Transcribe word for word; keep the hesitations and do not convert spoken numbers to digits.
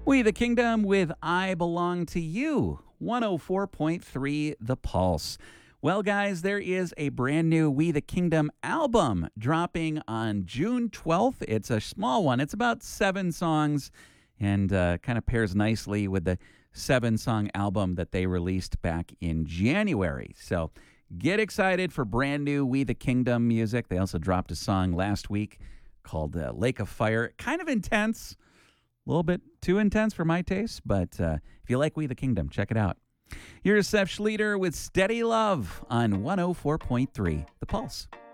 We the Kingdom with I Belong to You, one oh four point three The Pulse. Well, guys, there is a brand new We the Kingdom album dropping on June twelfth. It's a small one. It's about seven songs and uh, kind of pairs nicely with the seven-song album that they released back in January. So get excited for brand new We the Kingdom music. They also dropped a song last week called uh, Lake of Fire. Kind of intense. A little bit too intense for my taste, but uh, if you like We the Kingdom, check it out. Here's Seth Schleter with Steady Love on one oh four point three The Pulse.